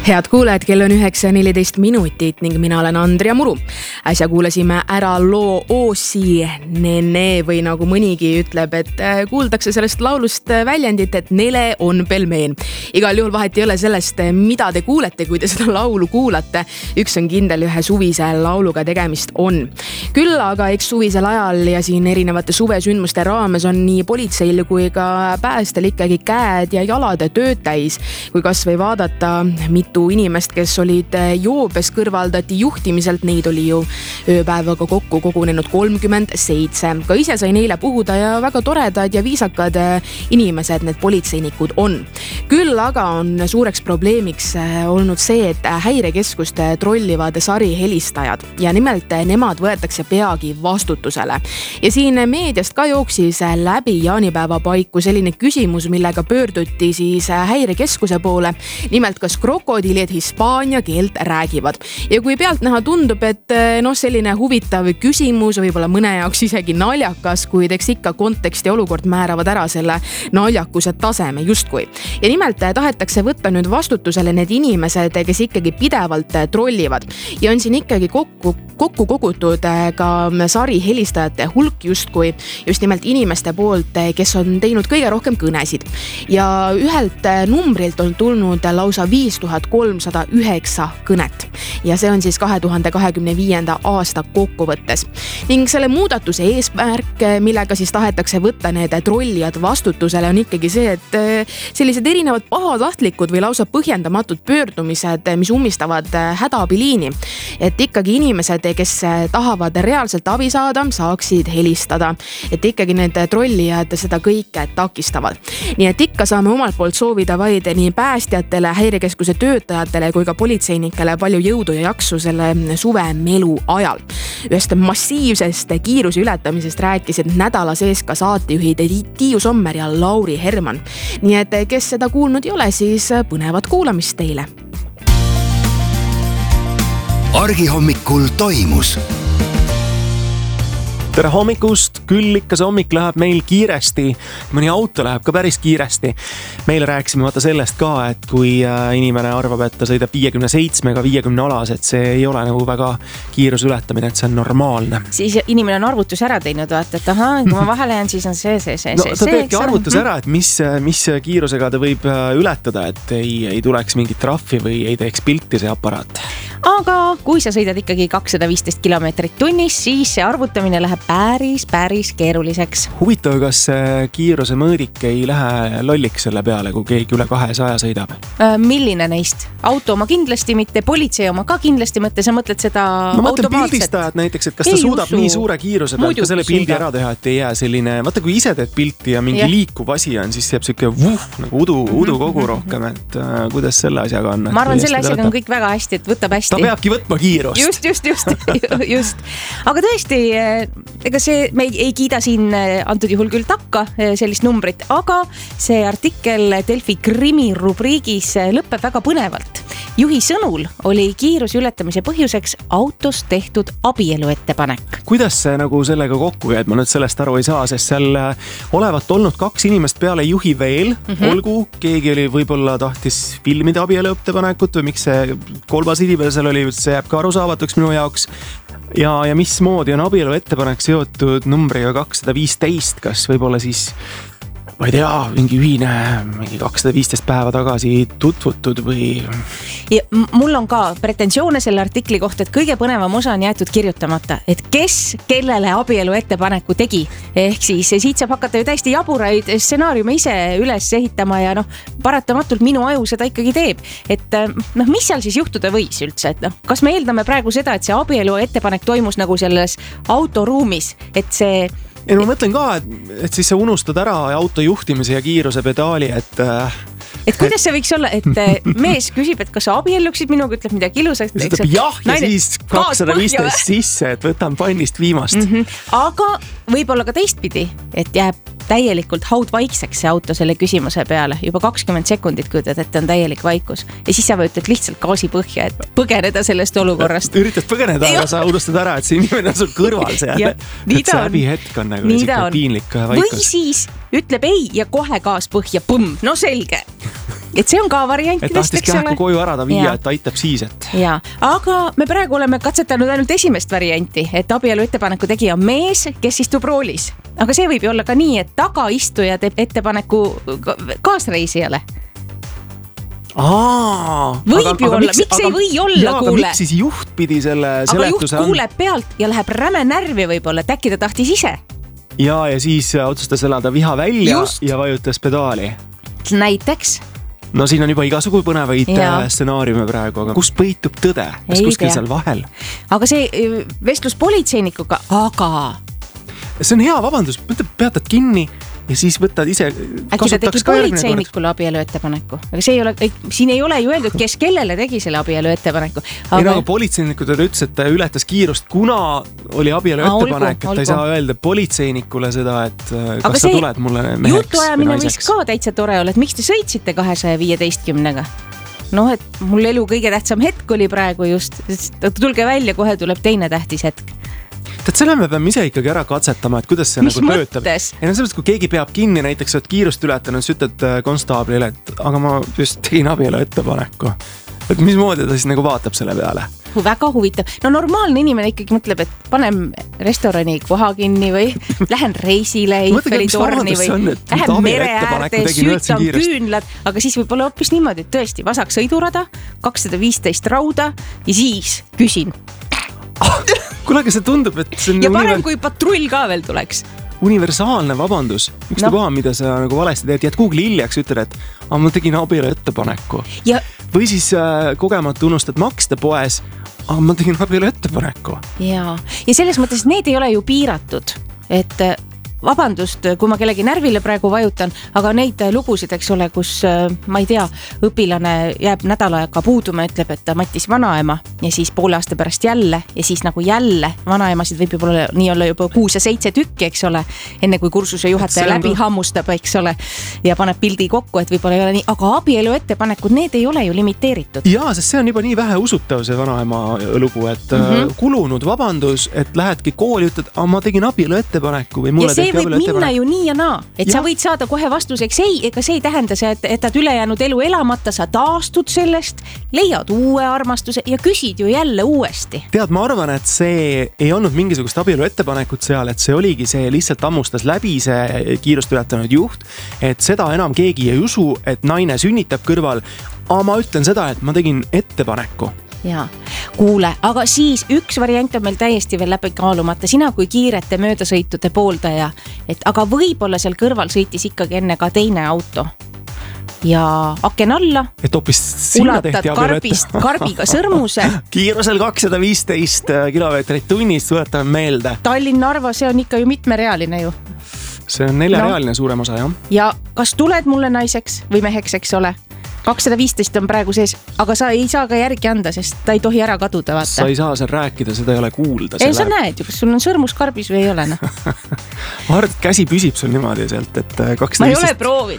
Head kuulajad, kell on 9:14 ning mina olen Andrea Muru. Äsja kuulasime ära loo Oosi Nene või nagu mõnigi ütleb, et kuuldakse sellest laulust väljendit, et nele on pelmeen. Igal juhul vahet ei ole sellest, mida te kuulete, kui te seda laulu kuulate. Üks on kindel, ühe suvise lauluga tegemist on. Küll aga eks suvisel ajal ja siin erinevate suvesündmuste raames on nii politseil kui ka päästel ikkagi käed ja jalad tööd täis. Kui kas või vaadata mitu inimest, kes olid joobes, kõrvaldati juhtimiselt, neid oli ju ööpäevaga kokku kogunenud 37. Ka ise sain eile puhuda ja väga toredad ja viisakad inimesed need politseinikud on. Küll aga on suureks probleemiks olnud see, et häirekeskust trollivad sarihelistajad ja nimelt nemad võetakse peagi vastutusele. Ja siin meediast ka jooksis läbi jaanipäeva paiku selline küsimus, millega pöörduti siis häirekeskuse poole. Nimelt, kas krokodillid hispaania keelt räägivad. Ja kui pealtnäha tundub, et selline huvitav küsimus, võib-olla mõne jaoks isegi naljakas, kuid eks ikka kontekst ja olukord määravad ära selle naljakuse taseme justkui. Ja nimelt tahetakse võtta nüüd vastutusele need inimesed, kes ikkagi pidevalt trollivad. Ja on siin ikkagi kokku kogutud ka sarihelistajate hulk justkui just nimelt inimeste poolt, kes on teinud kõige rohkem kõnesid. Ja ühelt numbrilt on tulnud lausa 5309 kõnet. Ja see on siis 2025. aasta kokkuvõttes. Ning selle muudatuse eesmärk, millega siis tahetakse võtta need trollijad vastutusele, on ikkagi see, et sellised erinevad pahatahtlikud või lausa põhjendamatud pöördumised, mis ummistavad hädaabiliini. Et ikkagi inimesed, kes tahavad reaalselt abi saada, saaksid helistada. Et ikkagi need trollijad seda kõike takistavad. Nii et ikka saame omalt poolt soovida vaid nii päästjatele, häirekeskuse töötajatele kui ka politseinikele palju jõudu ja jaksu selle suve melu ajal. Ühest massiivsest kiiruse ületamisest rääkisid nädala sees ka saatejuhid Tiiu Sommer ja Lauri Herman. Nii et kes seda kuulnud ei ole, siis põnevat kuulamist teile. Argihommikul toimus. Tere hommikust, küll ikka see hommik läheb meil kiiresti, mõni auto läheb ka päris kiiresti. Meile rääkisime vaata sellest ka, et kui inimene arvab, et ta sõidab 57-ga 50 alas, et see ei ole nagu väga kiiruse ületamine, et see on normaalne. Siis inimene on arvutus ära teinud, vaata, et kui ma vahele jään, siis on see. No ta teebki arvutus ära, et mis kiirusega ta võib ületada, et ei tuleks mingit trahvi või ei teeks pilti see aparaat. Aga kui sa sõidad ikkagi 215 kilomeetrit tunnis, siis see arvutamine läheb päris keeruliseks. Huvitav, kas kiiruse mõõdik ei lähe lolliks selle peale, kui keegi üle 200 sõidab? Milline neist? Auto oma kindlasti mitte, politsei oma ka kindlasti mitte, sa mõtled seda ma mõtlen pildistajad näiteks, et kas ta suudab nii suure kiiruse pealt ka selle pildi ära teha, et ei jää selline, vaata kui ise teed pilti ja mingi liikuv asi on, siis jääb siuke nagu udu kogu rohkem, et kuidas selle asjaga on? Ma arvan, selle asjaga on kõik väga hästi, et võtab hästi. Ta peabki võtma kiirust. Just. Aga tõesti, ega see, me ei kiida siin antud juhul küll takka sellist numbrit, aga see artikkel Delfi krimi rubriigis lõpeb väga põnevalt. Juhi sõnul oli kiiruse ületamise põhjuseks autos tehtud abielu ettepanek. Kuidas see nagu sellega kokku käib? Ma nüüd sellest aru ei saa, sest seal olevat olnud 2 inimest peale juhi veel. Olgu, keegi oli võib-olla tahtis filmida abielu ettepanekut või miks see 3. inimene seal oli, see jääb ka arusaavatuks minu jaoks. Ja mismoodi on abielu ettepanek seotud numbriga 215, kas võib-olla siis ma ei tea, mingi 215 päeva tagasi tutvutud või... Ja mul on ka pretensioone selle artikli kohta, et kõige põnevam osa on jäetud kirjutamata, et kes kellele abielu ettepaneku tegi. Ehk siis siit saab hakata ju täiesti jaburaid stsenaariume ise üles ehitama ja paratamatult minu aju seda ikkagi teeb. Et mis seal siis juhtuda võis üldse? Et kas me eeldame praegu seda, et see abielu ettepanek toimus nagu selles autoruumis, et see... Ja ma mõtlen ka, et siis sa unustad ära auto juhtimise ja kiiruse pedaali, et kuidas see võiks olla, et mees küsib, et kas sa abielluksid minuga, ütleb midagi ilusat. Jah, ja siis 215 sisse, et võtan pannist viimast. Aga võib-olla ka teistpidi, et jääb täielikult haudvaikseks see auto selle küsimuse peale. Juba 20 sekundit kujutad, et on täielik vaikus. Ja siis sa võtad lihtsalt gaasi põhja, et põgeneda sellest olukorrast. Üritad põgeneda, aga sa unustad ära, et see inimene on sul kõrval seal. Nii ta on. See häbihetk on nagu piinlik vaikus. Või siis ütleb ei ja kohe gaas põhja, põmm, no selge. Et see on ka variant. Et tahtiski ähku koju ära ta viia, et aitab siis, et. Ja, aga me praegu oleme katsetanud ainult esimest varianti, et abielu ettepaneku tegija on mees, kes istub roolis. Aga see võib ju olla ka nii, et tagaistuja teeb ettepaneku kaasreisijale. Võib ju olla, miks ei või olla, kuule. Aga miks siis juht pidi selle seletuse? Aga juht kuuleb pealt ja läheb räme närvi võib-olla, et äkki ta tahtis ise. Ja siis otsustas elada viha välja ja vajutas pedaali. Näiteks. No siin on juba igasugu põnevaid stsenaariume praegu, aga kus peitub tõde? Kas kuskil seal vahel? Aga see vestlus politseinikuga, aga... See on hea vabandus, peatad kinni ja siis võtad ise... Äkki ta tegi politseinikule abielu ettepaneku? Aga see ei ole, siin ei ole ju öeldud, kes kellele tegi selle abielu ettepaneku. Ei nagu politseinikud ütles, et ta ületas kiirust, kuna oli abielu ettepanek, et ta ei saa öelda politseinikule seda, et kas sa tuled mulle meheks või naiseks. Jutuajamine võis ka täitsa tore olla, et miks te sõitsite 215-ga? Noh, et mul elu kõige tähtsam hetk oli praegu just, tulge välja, kohe tuleb teine tähtis hetk. Tead, selle me peame ise ikkagi ära katsetama, et kuidas see mis nagu töötab. Mõttes? Ja no sellest, kui keegi peab kinni, näiteks oled kiirust ületanud, siis ütled konstaablile, et aga ma just tegin abielu ettepaneku. Et mismoodi ta siis nagu vaatab selle peale? Väga huvitav. No normaalne inimene ikkagi mõtleb, et panem restorani koha kinni või lähen reisile Eiffeli torni või lähen mere äärde, süütan küünlad, aga siis võib olla hoopis niimoodi, et tõesti vasak sõidurada, 215 rauda ja siis küsin. Kuule, aga see tundub, et see on ja parem kui patrull ka veel tuleks. Universaalne vabandus. Üks koha, mida sa nagu valesti teed, jääd Google'i hiljaks, ütled, et ma tegin abielu ettepaneku. Või siis kogemata unustad maksta poes, aga ma tegin abielu ettepaneku. Ja selles mõttes need ei ole ju piiratud, et vabandust, kui ma kellegi närvile praegu vajutan, aga neid lugusid, eks ole, kus ma ei tea, õpilane jääb nädala aega puuduma, ütleb, et ta mattis vanaema ja siis poole aasta pärast jälle ja siis nagu jälle vanaemasid võib juba nii olla juba 6 ja 7 tükki, eks ole, enne kui kursuse juhataja läbi hammustab, eks ole, ja paneb pildi kokku, et võib-olla ei ole nii, aga abielu ettepanekud, need ei ole ju limiteeritud. Jaa, sest see on juba nii vähe usutav see vanaema lugu, et kulunud vabandus, et lähedki kooli, ütled, ma tegin abielu ettepaneku või mulle võib minna ju nii ja naa, et sa võid saada kohe vastuseks ei, ega see ei tähenda see, et ülejäänud elu elamata, sa taastud sellest, leiad uue armastuse ja küsid ju jälle uuesti. Tead, ma arvan, et see ei olnud mingisugust abielu ettepanekut seal, et see oligi see lihtsalt ammustas läbi see kiirust ületanud juht, et seda enam keegi ei usu, et naine sünnitab kõrval, aga ma ütlen seda, et ma tegin ettepaneku. Ja, kuule, aga siis üks variant on meil täiesti veel läbi kaalumata, sina kui kiirete möödasõitude pooldaja, et aga võib-olla seal kõrval sõitis ikkagi enne ka teine auto ja aken alla, et hoopis sinna tehti ulatad karbiga sõrmuse. Kiirusel 215 kilomeetrit tunnis, tuletame meelde. Tallinn-Narva, see on ikka ju mitmerealine ju. See on 4-realine suurem osa, jah. Ja kas tuled mulle naiseks või meheks, eks ole? 215 on praegu sees, aga sa ei saa ka järgi anda, sest ta ei tohi ära kaduda, vaata. Sa ei saa seal rääkida, seda ei ole kuulda. Ei, sa näed ju, kas sul on sõrmus karbis või ei ole. Ma arvan, et käsi püsib sul niimoodi sealt, et 215... Ma ei ole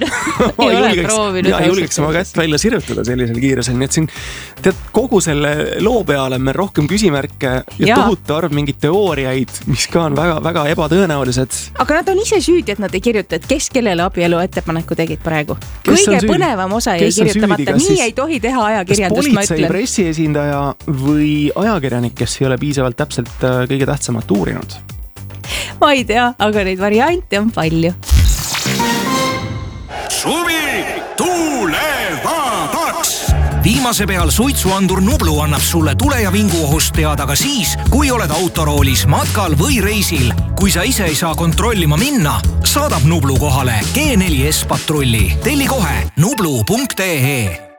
proovinud. Ja julgeks oma kätt välja sirutada sellisel kiirusel, nii et siin tead, kogu selle loo peale on meil rohkem küsimärke ja tohutu arv mingid teooriaid, mis ka on väga, väga ebatõenäolised. Aga nad on ise süüdi, et nad ei kirjuta, et kes kellele abielu ettepaneku tegid praegu. Kõige põnevam osa ei kirjutamata. Nii ei tohi teha ajakirjandust, ma ütlen. Politsei pressiesindaja või ajakirjanik, kes ei ole piisavalt täpselt kõige tähtsamat uurinud? Ma ei tea, aga neid variante on palju. Suvi tulevabaks! Viimase peal suitsuandur Nublu annab sulle tule- ja vinguohust teada ka siis, kui oled autoroolis, matkal või reisil. Kui sa ise ei saa kontrollima minna, saadab Nublu kohale G4S patrulli. Telli kohe nublu.ee.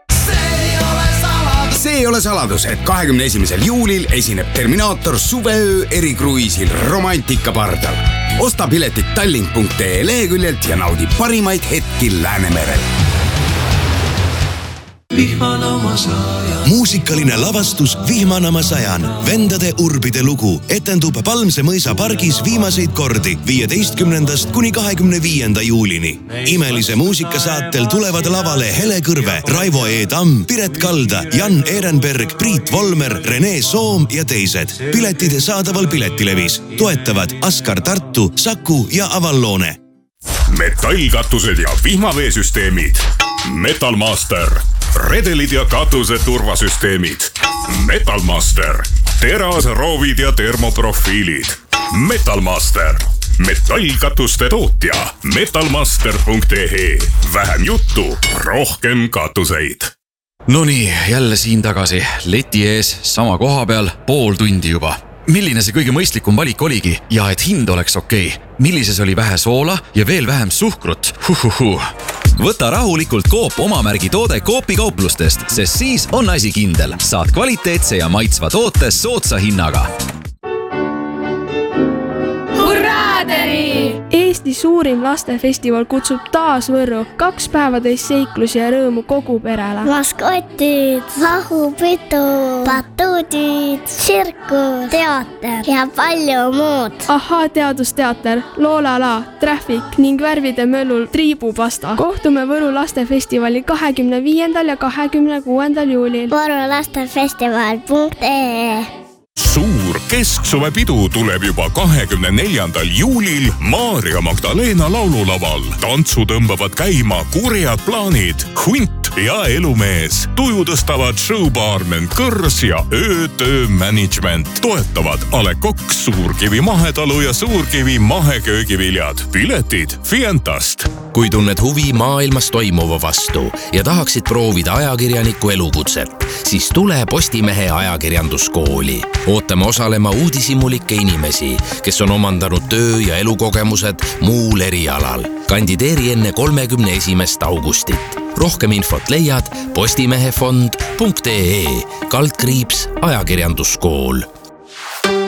See ei ole saladus, et 21. juulil esineb Terminaator suveöö erikruiisil Romantika pardal. Osta piletit tallink.ee leheküljelt ja naudi parimaid hetki Läänemerel. Muusikaline lavastus Vihmanama sajan, vendade urbide lugu etendub Palmse mõisa pargis viimaseid kordi 15. kuni 25. juulini. Imelise muusikasaatel tulevad lavale Hele Kõrve, Raivo E. Tamm, Piret Kalda, Jan Ehrenberg, Priit Volmer, Rene Soom ja teised. Piletid saadaval Piletilevis. Toetavad Askar Tartu, Saku ja Avalloone. metallkatused ja vihmaveesüsteemid. Metalmaster, redelid ja katuse turvasüsteemid. Metalmaster, terasroovid ja termoprofiilid. Metalmaster, metallkatuste tootja. Metalmaster.ee. Vähem juttu, rohkem katuseid. Nonii, jälle siin tagasi. Leti ees, sama koha peal, pool tundi juba. Milline see kõige mõistlikum valik oligi ja et hind oleks okei? Millises oli vähe soola ja veel vähem suhkrut? Võta rahulikult Coop omamärgi toode Coopi kauplustest, sest siis on asi kindel. Saad kvaliteetse ja maitsva toote soodsa hinnaga. Eesti suurim lastefestival kutsub taas Võrru 2 päevatäis seiklusi ja rõõmu kogu perele. Maskotid, lahupidu, batuudid, tsirkus, teater ja palju muud. Ahaa teadusteater, Loolala, Traffic ning värvide möllul triibupasta. Kohtume Võru lastefestivali 25. ja 26. juulil. võrulastefestival.ee. Suur kesksuvepidu tuleb juba 24. juulil Maarja Magdalena laululaval. Tantsu tõmbavad käima kurjad plaanid, Hunt ja Elumees. Tuju tõstavad showbaarmen Kõrs ja öötöö management. Toetavad A. Le Coq, Suurkivi mahetalu ja Suurkivi maheköögiviljad. Piletid Fientast. Kui tunned huvi maailmas toimuva vastu ja tahaksid proovida ajakirjaniku elukutset, siis tule Postimehe ajakirjanduskooli. Ootame osalema uudishimulikke inimesi, kes on omandanud töö- ja elukogemused muul erialal. Kandideeri enne 31. augustit. Rohkem infot leiad postimehefond.ee /ajakirjanduskool.